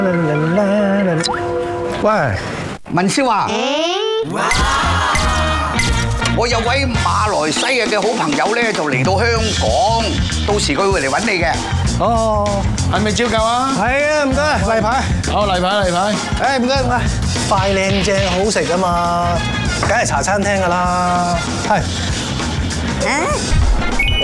喂， 文少啊，我有位馬來西亞嘅好朋友咧，就嚟到香港，到時佢會嚟揾你嘅。 哦， 係咪照舊啊？ 係啊，唔該，例牌。 好，例牌例牌。 誒，唔該唔該，快靚正好食啊嘛，梗係茶餐廳㗎啦。係。